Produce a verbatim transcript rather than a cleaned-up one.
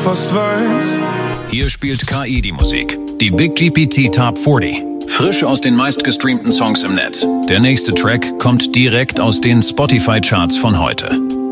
fast weinst. Hier spielt K I die Musik. Die Big G P T Top vierzig. Frisch aus den meistgestreamten Songs im Netz. Der nächste Track kommt direkt aus den Spotify-Charts von heute.